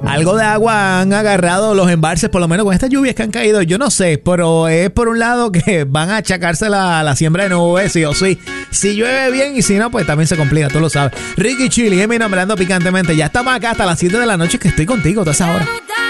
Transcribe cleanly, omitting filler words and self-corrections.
Algo de agua han agarrado los embalses, por lo menos con estas lluvias que han caído. Yo no sé, pero es por un lado que van a achacarse la siembra de nubes, sí o sí. Si llueve bien y si no, pues también se complica, tú lo sabes. Ricky Chili, Eminem hablando picantemente. Ya estamos acá hasta las 7 de la noche que estoy contigo toda esa hora.